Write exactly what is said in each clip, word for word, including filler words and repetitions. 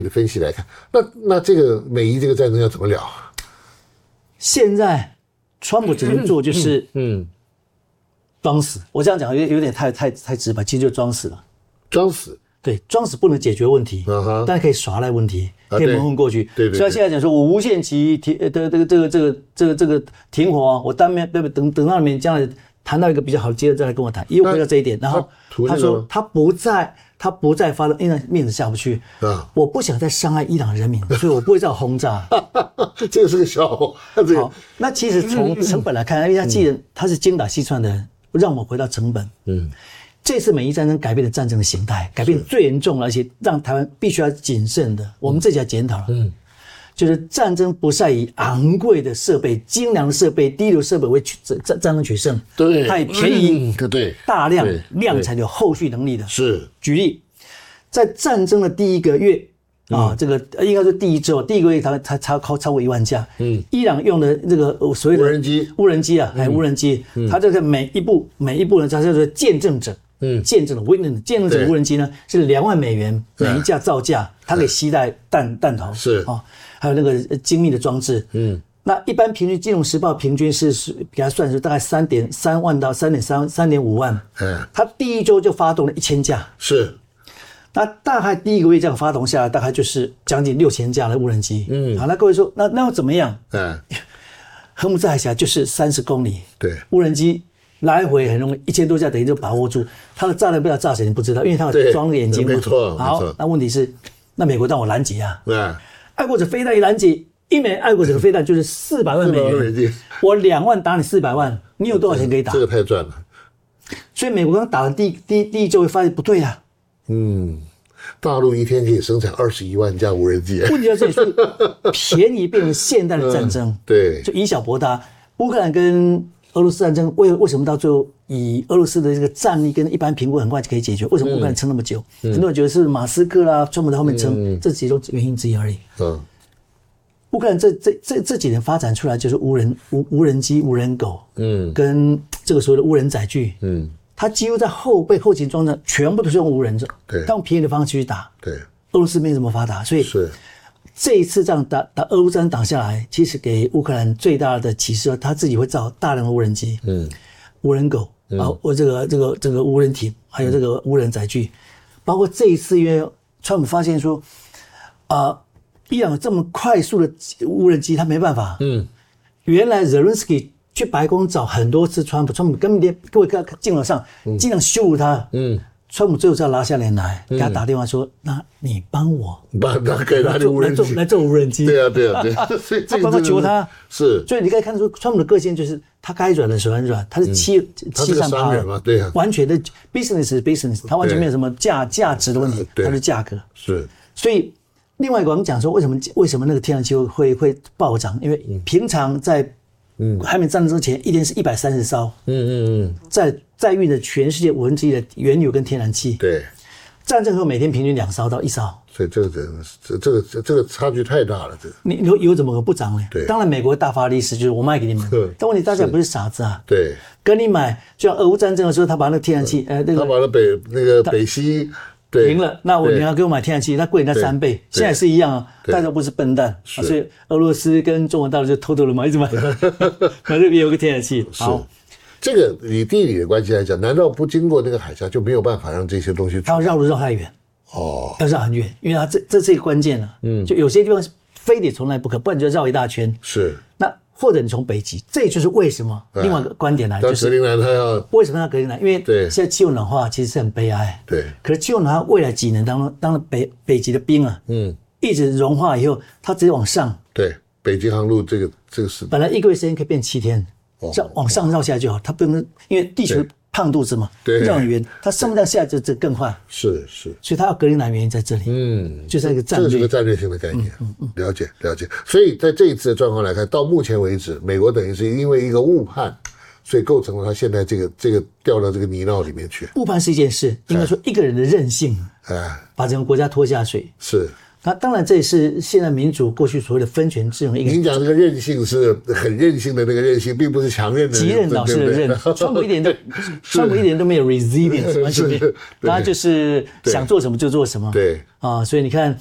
的分析来看，那那这个美伊这个战争要怎么了？ 现在川普只能做就是嗯装死，我这样讲有有点太太太直白，其实就装死了。 装死， 对，装死不能解决问题， 啊、 但可以耍赖问题，可以蒙混过去。 对 对, 对, 对， 所以他现在讲说，我无限期停的这个这个这个这个这个停火、啊，我当面对不等等到你们将来谈到一个比较好的接着再来跟我谈，又回到这一点。然后他说他不再他不再发动，因为面子下不去啊，我不想再伤害伊朗人民，所以我不会再轰炸。 这个是个笑话。 好，那其实从成本来看，因为他既然他是精打细算的人，让我们回到成本。嗯。这次美伊战争改变了战争的形态，改变最严重了，而且让台湾必须要谨慎的。我们这要检讨了，嗯，就是战争不再以昂贵的设备、精良的设备、低流设备为取战战争取胜， 对， 它以便宜、 嗯、对大量量产有后续能力的。 是， 举例，在战争的第一个月啊，嗯、这个应该说第一周，第一个月它才超超超过一万架。嗯，伊朗用的这个所谓的无人机， 无人机啊，还有无人机，嗯、它这个每一步每一步呢，它叫做见证者。嗯，见证的 witness 见证者无人机呢是两万美元每一架造价，它可以携带弹弹头是啊、哦，还有那个精密的装置。嗯，那一般平均，金融时报平均是是给它算是大概三点三万到三点三三点五万。嗯，它第一周就发动了一千架。 是， 那大概第一个月这样发动下来，大概就是将近六千架的无人机。嗯，好，那各位说，那那要怎么样？嗯，荷姆兹海峡就是三十公里。 对， 无人机。来回很容易，一千多架等于就把握住，它的炸弹不要炸谁你不知道，因为它有装眼睛嘛。 没错， 好，那问题是，那美国让我拦截啊， 对， 爱国者飞弹一拦截，一枚爱国者的飞弹就是四百万美元，我两万打你四百万，你有多少钱可以打？ 这个太赚了。 所以美国刚打完第第第一周会发现不对啊， 嗯，大陆一天可以生产二十一万架无人机。 问题在这里是便宜变成现代的战争，嗯、 对， 就以小博大，乌克兰跟。俄罗斯战争为为什么到最后以俄罗斯的这个战力跟一般评估很快就可以解决？为什么乌克兰撑那么久？嗯、很多人觉得是马斯克啦、川普在后面撑，嗯、这其中原因之一而已。嗯，乌克兰这这这这几年发展出来就是无人无无人机、无人狗，嗯，跟这个所谓的无人载具，嗯，它几乎在后备后勤装置全部都是用无人的，对，用便宜的方式去打。 对， 俄罗斯没怎么发达，所以是。 这一次这样打打俄乌战打下来，其实给乌克兰最大的启示，他自己会造大量的无人机、嗯，无人狗，嗯、啊，我这个这个这个无人艇，还有这个无人载具，包括这一次，因为川普发现说，啊、呃，伊朗有这么快速的无人机，他没办法，嗯，原来 Zelensky 去白宫找很多次川普，川普根本连各位看镜头上尽量羞辱他，嗯。川普最后是要拉下脸来，给他打电话说：“嗯、那你帮我， 帮他给他的无人机来做无人机。”对啊，对啊，对啊，所以他帮他求他， 是。 所以你可以看出川普的个性就是他该软的时候很软，他是欺、嗯、欺善怕恶嘛， 对啊， 完全的 business 是 business， 他完全没有什么价价值的问题，他是价格是。 所以另外一个我们讲说，为什么为什么那个天然气会会暴涨？因为平常在嗯还没战争之前，一天是一百三十艘，嗯嗯嗯，在。在运的全世界五分之一的原油跟天然气， 对， 战争后每天平均两艘到一艘， 所以这个这这个这个差距太大了，这个你油油怎么可能不涨呢？ 对， 当然美国大发利市，就是我卖给你们，但问题大家不是傻子啊， 对， 跟你买，就像俄乌战争的时候，他把那个天然气，呃，那个他把那北那个北溪停了，那我你要给我买天然气，它贵人家三倍，现在是一样啊，大家不是笨蛋，所以俄罗斯跟中国大陆就偷偷的买，一直买，买这边有个天然气，好。 这个以地理的关系来讲，难道不经过那个海峡就没有办法让这些东西？ 它要绕路绕太远哦，要绕很远，因为它这这是一个关键了。嗯，就有些地方非得从来不可，不然你就绕一大圈。 是。 那或者你从北极，这就是为什么、啊、另外一个观点来，就是格陵兰它要为什么要格陵兰？因为现在气候暖化其实是很悲哀。 对。 可是气候暖化未来几年当中，当北北极的冰啊，嗯，一直融化以后，它直接往上。 对，北极航路这个这个是本来一个月时间可以变七天。这样往上绕下来就好，它不能因为地球胖肚子嘛，绕很远，它上不到下就这更快。 是是， 所以它要格陵兰原因在这里，嗯，就是一个战略， 这是个战略性的概念，嗯嗯，了解了解。所以在这一次的状况来看，到目前为止，美国等于是因为一个误判，所以构成了他现在这个这个掉到这个泥淖里面去。 误判是一件事，应该说一个人的任性，哎，把整个国家拖下水。 是。 那当然，这也是现在民主过去所谓的分权制衡一个。 您讲这个韧性是很韧性的那个韧性，并不是强韧的。 极韧老师的韧，川普一点都，川普一点都没有 resilience， 完全没有，他就是想做什么就做什么。 对啊，所以你看，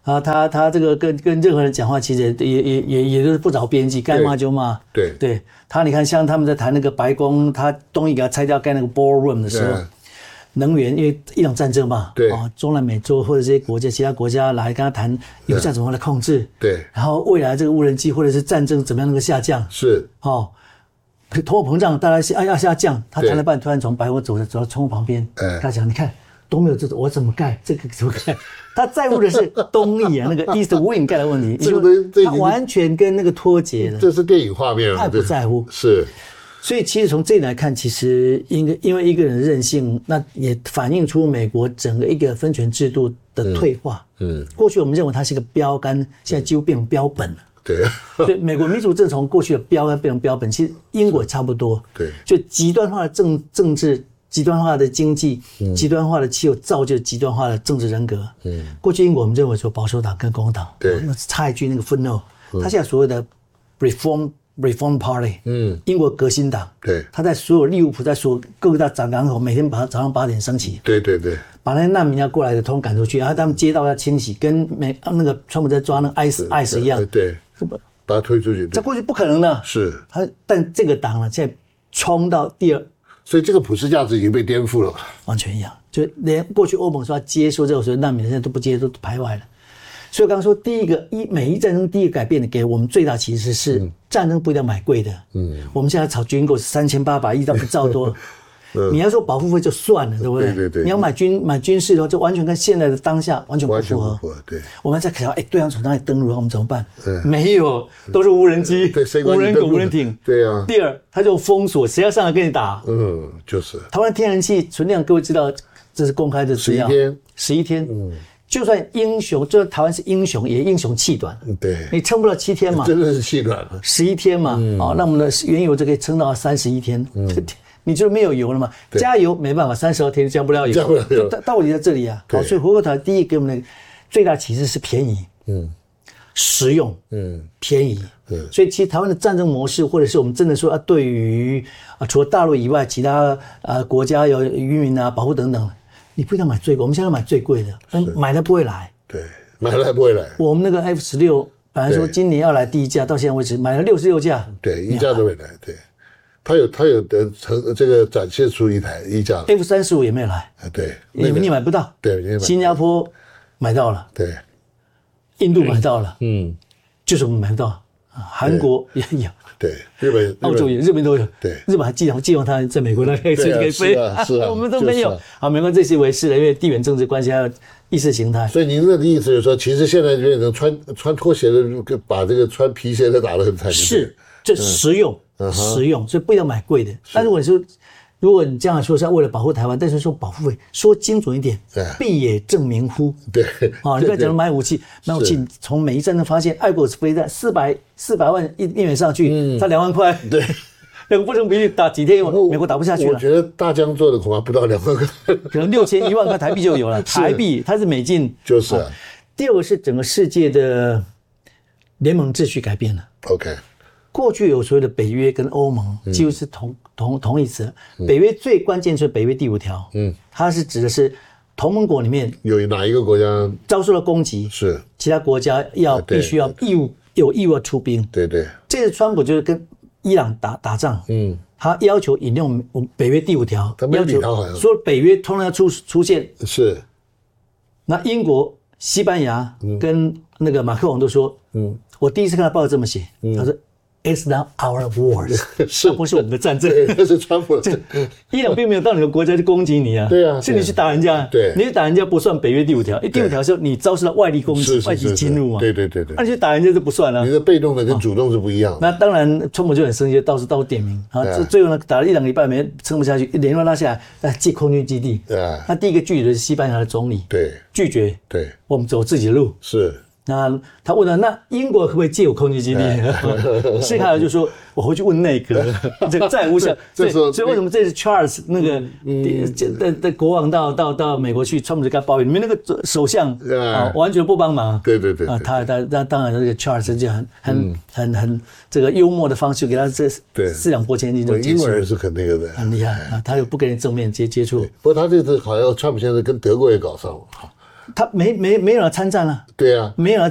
啊，他他这个跟跟任何人讲话，其实也也也也都是不着边际，该骂就骂。 对对，他你看，像他们在谈那个白宫，他东西给他拆掉盖那个 ballroom 的时候，能源因为伊朗战争嘛， 对啊，中南美洲或者这些国家其他国家来跟他谈油价怎么来控制， 对， 然后未来这个无人机或者是战争怎么样能够下降， 是哦。通货膨胀，大家下要下降，他谈了半，突然从白宫走走到窗户旁边， 哎、 他讲，你看都没有这种，我怎么盖这个怎么盖？他在乎的是东翼啊，那个 East Wing 盖的问题， 这个东他完全跟那个脱节了。 这是电影画面了， 他不在乎。 是， 所以其实从这里来看，其实因为因为一个人的任性，那也反映出美国整个一个分权制度的退化。嗯，嗯过去我们认为它是一个标杆，现在几乎变成标本了。 对， 对，美国民主政从过去的标杆变成标本，其实英国也差不多。 对， 就极端化的政政治、极端化的经济、嗯、极端化的气候，造就极端化的政治人格。嗯，过去英国我们认为说保守党跟共和党， 对， 那插一句那个 footnote，他现在所谓的 reform reform party， 嗯，英国革新党， 对， 他在所有利物浦，在所有各大港港口，每天把它早上八点升起， 对对对， 把那些难民要过来的通通赶出去，然后他们街道要清洗，跟美那个川普在抓那个 ice ice 一样， 对。把它推出去， 在过去不可能的。 是他，但这个党呢，现在冲到第二， 所以这个普世价值已经被颠覆了， 完全一样。就连过去欧盟说要接受这种所谓难民，现在都不接受，都排外了。所以我刚刚说，第一个一美伊战争第一个改变的，给我们最大其实是、嗯、战争不一定要买贵的。嗯，我们现在炒军购是三千八百亿到一兆多。嗯、你要说保护费就算了，对不对？ 对对对。 你要买军买军事的话，就完全跟现在的当下完全不符合。 完全不符合。对。 我们在想，哎，对方从哪里登陆，我们怎么办？嗯、没有，都是无人机、无人狗、无人艇。 对啊。 第二，他就封锁，谁要上来跟你打？ 嗯，就是。 台湾天然气存量，各位知道，这是公开的资料。 十一天。 十一天。嗯。就算英雄，就算台湾是英雄，也英雄气短。 对。 你撑不到七天嘛？ 真的是气短了。 十一天嘛，嗯、哦，那我们的原油就可以撑到三十一天。嗯。你就没有油了嘛？加油没办法，三十二天降不了油。 降不了油。 道理在这里啊。好，所以回过头来，第一给我们的最大启示是便宜，嗯，实用，嗯，便宜，嗯。所以其实台湾的战争模式，或者是我们真的说啊，对于啊除了大陆以外，其他啊国家有渔民啊保护等等，你不一定要买最贵，我们现在买最贵的，但买了不会来。 对，买了不会来。 我们那个 F 十六本来说今年要来第一架，到现在为止买了六十六架， 对，一架都没来，对。他有他有的成这个展现出一台一架 F 三十五也没有来， 啊对， 你们你买不到， 对， 新加坡买到了， 对， 印度买到了，嗯，就是我们买不到啊，韩国也有， 对，日本、 澳洲也，日本都有， 对， 日本还寄望寄望他在美国那可以可以飞， 是啊， 我们都没有，好，没关系，这些为是的，因为地缘政治关系还有意识形态。 所以您的意思就是说，其实现在变成穿穿拖鞋的，把这个穿皮鞋的打得很惨， 是，这实用。实用，所以不一定要买贵的。但如果你说，如果你这样说是为了保护台湾，但是说保护费，说精准一点，必也正名乎？ 对， 啊，你不要讲买武器，买武器从美伊战争发现，爱国者飞弹四百四百万一一元上去，才两万块， 对， 两个不成比例，打几天美国打不下去了。 我觉得大疆做的恐怕不到两万块， 可能六千一万块台币就有了。台币它是美金， 就是。 第二个是整个世界的联盟秩序改变了。 OK。 过去有所谓的北约跟欧盟，几乎是同同同义词。北约最关键是北约第五条，嗯，它是指的是同盟国里面有哪一个国家遭受了攻击， 是其他国家要必须要义务有义务要出兵。 对对， 这次川普就是跟伊朗打打仗，嗯，他要求引用北约第五条， 要求说北约通常要出出现。 是， 那英国、西班牙跟那个马克龙都说，嗯，我第一次看到报道这么写，他说。It's not our wars， 是不是我们的战争？ 那是川普的。 伊朗并没有到你的国家去攻击你啊， 对啊， 是你去打人家， 对， 你去打人家不算北约第五条，因为第五条是你遭受到外力攻击、外敌侵入嘛， 对对对对， 那你去打人家就不算了。 你的被动的跟主动是不一样的。 那当然，川普就很生气，到处到处点名啊，最后呢打了一两个礼拜没撑不下去，联络拉下来，来借空军基地。那第一个拒绝的是西班牙的总理， 对， 拒绝， 对， 我们走自己的路。 是。 那他问了，那英国可不可以借我空军基地？谢凯尔就说：“我回去问内阁，这个再无效。”所以，所以为什么这次 Charles 那个的的国王到到到美国去，川普就跟他抱怨，你们那个首相啊完全不帮忙。 对对对啊，他他他当然这个 Charles 就很很很很这个幽默的方式给他这四两拨千斤就结束。 英文人是很那个的， 很厉害啊，他又不跟人正面接接触。 不过他这次好像川普现在跟德国也搞上了。 他没没没有人参战了， 对啊， 没有人